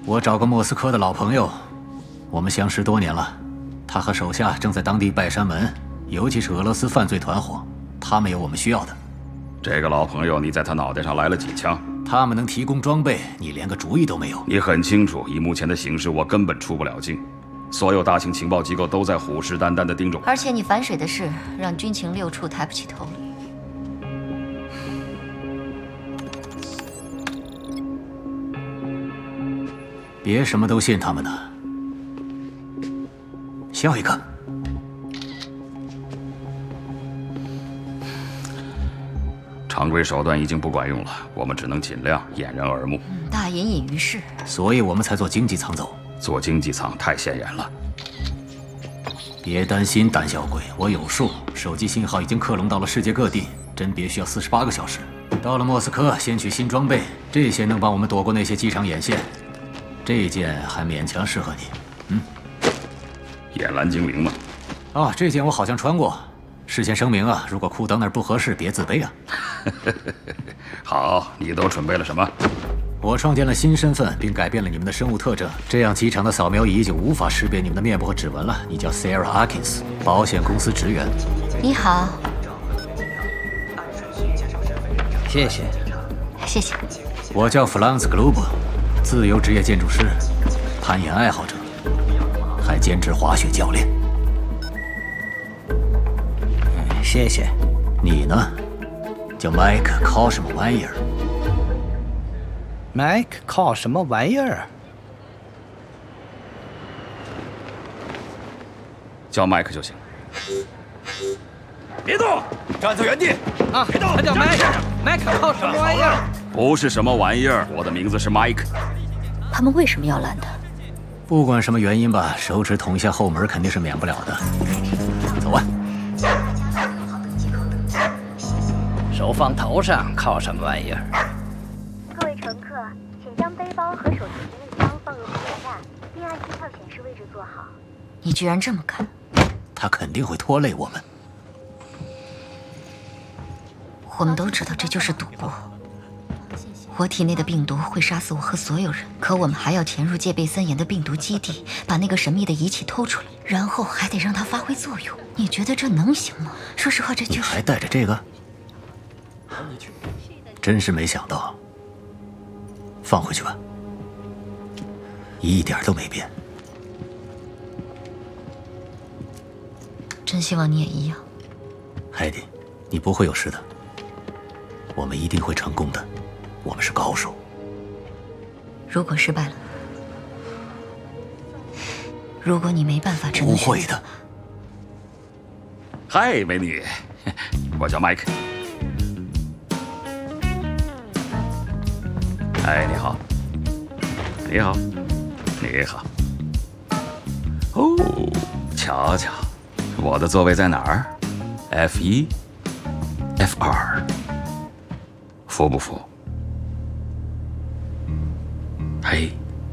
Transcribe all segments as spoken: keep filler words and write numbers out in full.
我找个莫斯科的老朋友，我们相识多年了。他和手下正在当地拜山门，尤其是俄罗斯犯罪团伙，他们有我们需要的。 这个老朋友，你在他脑袋上来了几枪？ 他们能提供装备，你连个主意都没有。 你很清楚，以目前的形势，我根本出不了境。所有大型情报机构都在虎视眈眈地盯着我。 而且你反水的事，让军情六处抬不起头。 别什么都信他们的。笑一个。 常规手段已经不管用了，我们只能尽量掩人耳目。 嗯，大隐隐于市。 所以我们才做经济舱走。 做经济舱太显眼了。 别担心，胆小鬼，我有数。手机信号已经克隆到了世界各地，甄别需要四十八个小时。到了莫斯科，先取新装备，这些能帮我们躲过那些机场眼线。 这件还勉强适合你，嗯， 野蓝精灵吗？ 哦，这件我好像穿过。事先声明啊，如果裤裆那儿不合适，别自卑啊。 好，你都准备了什么？ 我创建了新身份，并改变了你们的生物特征，这样机场的扫描仪就无法识别你们的面部和指纹了。你叫 Sarah Atkins， 保险公司职员。 你好。 谢谢。 谢谢。 我叫 Franz Globe。 自由职业建筑师，攀岩爱好者，还兼职滑雪教练。 嗯，谢谢。 你呢？叫 Mike， 靠什么玩意儿 ？Mike 靠什么玩意儿？ 叫 Mike 就行。别动，站在原地。 啊，别动！他叫 Mike，Mike 靠什么玩意儿？ 不是什么玩意儿，我的名字是 Mike。 他们为什么要拦他？ 不管什么原因吧，手指捅一下后门肯定是免不了的。走啊！ 手放头上，靠什么玩意儿？ 各位乘客，请将背包和手提行李箱放入行李架，并按机票显示位置坐好。 你居然这么干！ 他肯定会拖累我们。 我们都知道这就是赌博。 我体内的病毒会杀死我和所有人，可我们还要潜入戒备森严的病毒基地，把那个神秘的仪器偷出来，然后还得让它发挥作用。你觉得这能行吗？说实话，这就是…… 你还带着这个？真是没想到。放回去吧，一点都没变。 真希望你也一样， 海蒂，你不会有事的。我们一定会成功的。 我们是高手。 如果失败了，如果你没办法， 不会的。 嗨，美女，我叫 Mike。哎，你好，你好，你好。哦，瞧瞧，我的座位在哪儿 ？F 一 ，F 二，服不服？ 嘿，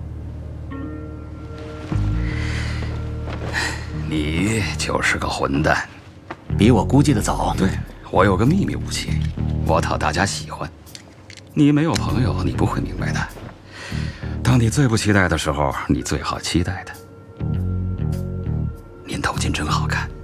你就是个混蛋， 比我估计的早。 对，我有个秘密武器，我讨大家喜欢。你没有朋友，你不会明白的。当你最不期待的时候，你最好期待的。您头巾真好看。